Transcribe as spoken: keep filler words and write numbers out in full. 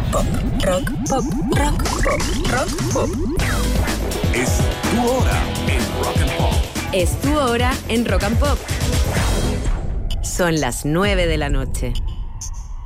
pop, rock, pop, rock, pop, rock, pop. Es tu hora en Rock and Pop. Es tu hora en Rock and Pop. Son las nueve de la noche.